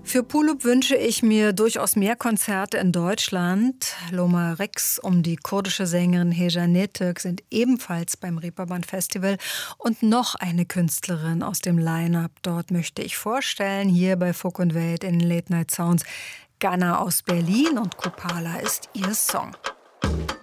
Für Pulup wünsche ich mir durchaus mehr Konzerte in Deutschland. Loma Rex um die kurdische Sängerin Hejan Netürk sind ebenfalls beim Reeperbahn Festival. Und noch eine Künstlerin aus dem Line-Up dort möchte ich vorstellen, hier bei Folk und Welt in Late Night Sounds. Ganna aus Berlin und Kupala ist ihr Song.